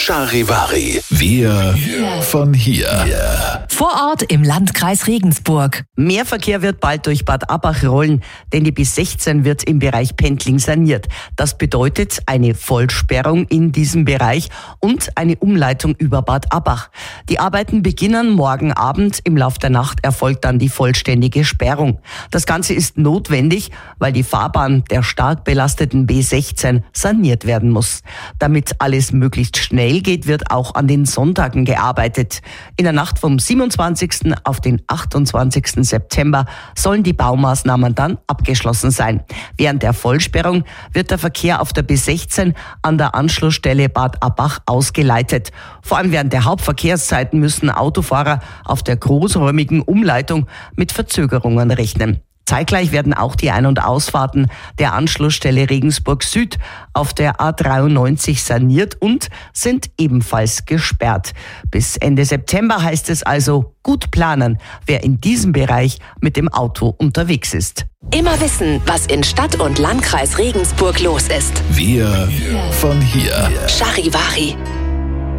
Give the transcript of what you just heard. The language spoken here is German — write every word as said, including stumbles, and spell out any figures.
Charivari. Wir von hier. Vor Ort im Landkreis Regensburg. Mehr Verkehr wird bald durch Bad Abbach rollen, denn die B sechzehn wird im Bereich Pendling saniert. Das bedeutet eine Vollsperrung in diesem Bereich und eine Umleitung über Bad Abbach. Die Arbeiten beginnen morgen Abend. Im Lauf der Nacht erfolgt dann die vollständige Sperrung. Das Ganze ist notwendig, weil die Fahrbahn der stark belasteten B sechzehn saniert werden muss. Damit alles möglichst schnell geht, wird auch an den Sonntagen gearbeitet. In der Nacht vom siebenundzwanzigsten auf den achtundzwanzigsten September sollen die Baumaßnahmen dann abgeschlossen sein. Während der Vollsperrung wird der Verkehr auf der B sechzehn an der Anschlussstelle Bad Abbach ausgeleitet. Vor allem während der Hauptverkehrszeiten müssen Autofahrer auf der großräumigen Umleitung mit Verzögerungen rechnen. Zeitgleich werden auch die Ein- und Ausfahrten der Anschlussstelle Regensburg Süd auf der A dreiundneunzig saniert und sind ebenfalls gesperrt. Bis Ende September heißt es also gut planen, wer in diesem Bereich mit dem Auto unterwegs ist. Immer wissen, was in Stadt und Landkreis Regensburg los ist. Wir von hier. Charivari.